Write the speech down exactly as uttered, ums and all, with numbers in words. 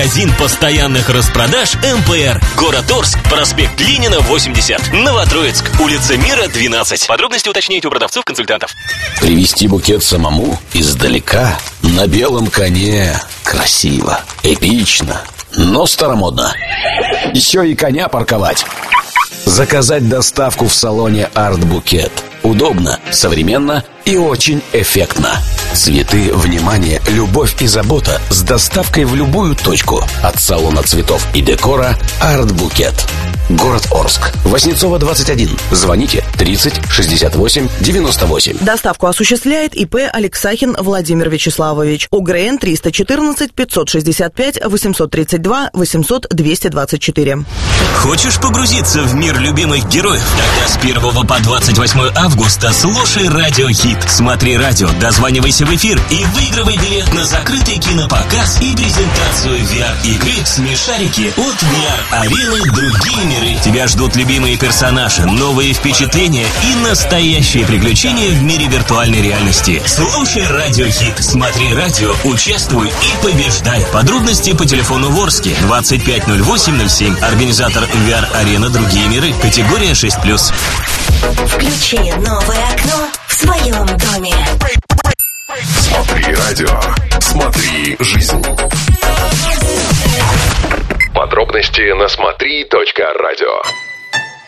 Магазин постоянных распродаж эм пэ эр. Город Орск, проспект Ленина, восемьдесят. Новотроицк, улица Мира, двенадцать. Подробности уточняйте у продавцов-консультантов. Привезти букет самому издалека на белом коне. Красиво, эпично, но старомодно. Еще и коня парковать. Заказать доставку в салоне Art Bouquet. Удобно, современно и очень эффектно. Цветы, внимание, любовь и забота с доставкой в любую точку. От салона цветов и декора Art Bouquet. Город Орск. Воснецова, двадцать один. Звоните тридцать шестьдесят восемь девяносто восемь. Доставку осуществляет ИП Алексахин Владимир Вячеславович. УГРН триста четырнадцать пятьсот шестьдесят пять восемьсот тридцать два восемьсот двести двадцать четыре. Хочешь погрузиться в мир любимых героев? Тогда с первого по двадцать восьмое августа слушай радиохит. Смотри радио, дозванивайся в эфир и выигрывай билет на закрытый кинопоказ и презентацию ви ар-игры «Смешарики» от ви ар-арены «Другие миры». Тебя ждут любимые персонажи, новые впечатления и настоящие приключения в мире виртуальной реальности. Слушай радиохит, смотри радио, участвуй и побеждай. Подробности по телефону в Орске двадцать пять ноль восемь ноль семь. Организатор ви ар-арена «Другие миры». Категория шесть плюс. Включи новое окно в своем доме. Смотри радио. Смотри жизнь. Подробности на смотри точка радио.